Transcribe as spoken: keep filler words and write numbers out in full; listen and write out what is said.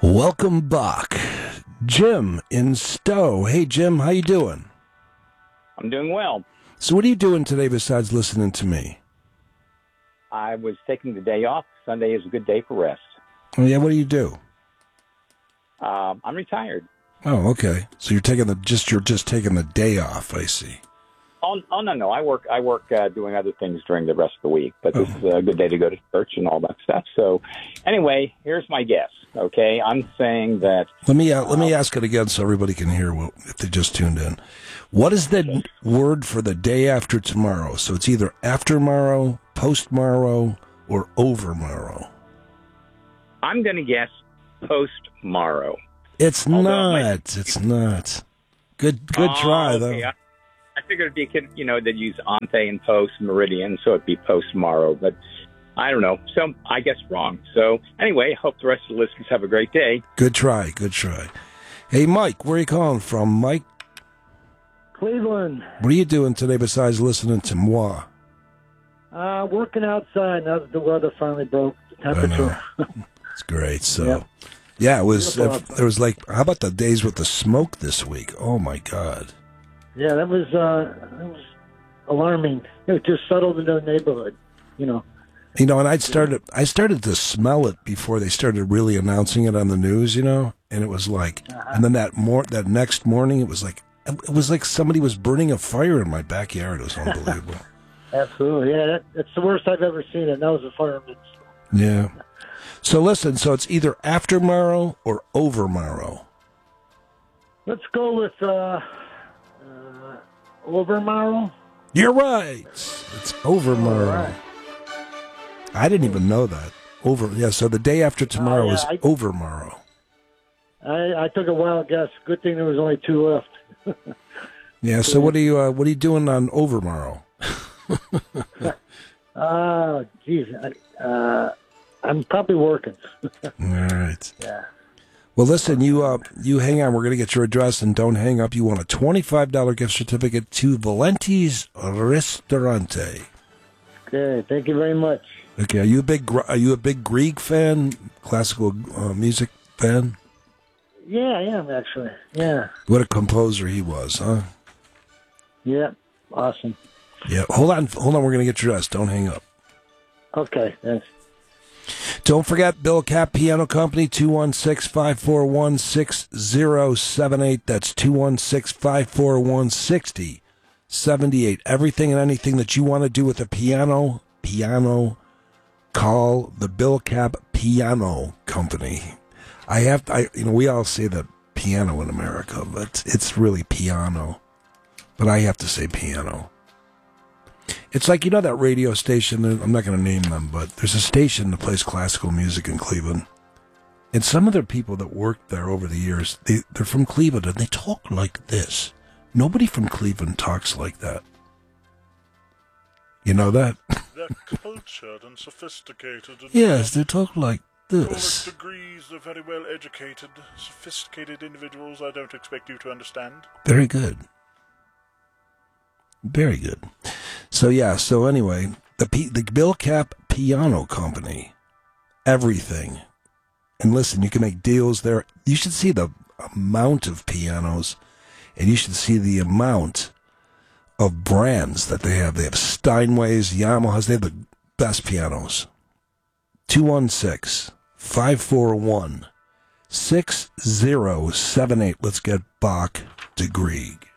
Welcome back, Jim in Stowe. Hey, Jim, how you doing? I'm doing well. So what are you doing today besides listening to me? I was taking the day off. Sunday is a good day for rest. Oh, yeah, what do you do? Um, I'm retired. Oh, okay. So you're taking the just you're just taking the day off, I see. Oh, oh no, no. I work. I work uh, doing other things during the rest of the week. But this Oh. is a good day to go to church and all that stuff. So, anyway, here's my guess. Okay, I'm saying that. Let me uh, let me ask it again so everybody can hear what, if they just tuned in. What is the word for the day after tomorrow? So it's either after tomorrow, post tomorrow, or over tomorrow. I'm going to guess post tomorrow. It's Although not. my- It's not. Good good Oh, try okay. though. I, I figured it'd be, you know, they'd use ante and post meridian, so it'd be post tomorrow. But I don't know. So I guess wrong. So anyway, hope the rest of the listeners have a great day. Good try. Good try. Hey, Mike, where are you calling from, Mike? Cleveland. What are you doing today besides listening to moi? Uh, working outside now that the weather finally broke. The I temperature. know. It's great. So, Yep. yeah, it was. Beautiful If, outside. there was like, how about the days with the smoke this week? Oh my God. Yeah, that was, uh, that was alarming. It just settled into the neighborhood, you know. You know, and I started. I started to smell it before they started really announcing it on the news. You know, and it was like, and then that mor- that next morning, it was like, it was like somebody was burning a fire in my backyard. It was unbelievable. Absolutely. Yeah, that, that's the worst I've ever seen it. That was a fireman. Yeah. So listen. So it's either after tomorrow or over tomorrow. Let's go with, uh, uh, Overmorrow. You're right. It's over tomorrow. All right. I didn't even know that. Over, yeah. So the day after tomorrow Oh, yeah, is I- over tomorrow. I, I took a wild guess. Good thing there was only two left. Yeah. So what are you? Uh, what are you doing on over tomorrow? Oh, geez. I, uh, I'm probably working. All right. Yeah. Well, listen. You uh, you hang on. We're gonna get your address and don't hang up. You want a twenty-five dollar gift certificate to Valenti's Ristorante. Okay. Thank you very much. Okay. Are you a big Gr- Are you a big Grieg fan? Classical uh, music fan? Yeah, I am actually. Yeah. What a composer he was, huh? Yeah. Awesome. Yeah. Hold on. Hold on. We're gonna get your address. Don't hang up. Okay. Thanks. Don't forget Bill Cap Piano Company, two one six, five four one, six zero seven eight. That's two one six, five four one, six zero seven eight. Everything and anything that you want to do with a piano, piano, call the Bill Cap Piano Company. I have, I, you know, we all say that piano in America, but it's really piano. But I have to say piano. It's like, you know, that radio station, I'm not going to name them, but there's a station that plays classical music in Cleveland. And some of the people that worked there over the years, they, they're from Cleveland, and they talk like this. Nobody from Cleveland talks like that. You know that? They're cultured and sophisticated. And Yes, they talk like college this. degrees, they're very well educated, sophisticated individuals I don't expect you to understand. Very good. Very good. So, yeah, so anyway, the P, the Bill Cap Piano Company, everything. And listen, you can make deals there. You should see the amount of pianos, and you should see the amount of brands that they have. They have Steinways, Yamahas. They have the best pianos. two one six, five four one, six zero seven eight. Let's get Bach to Grieg.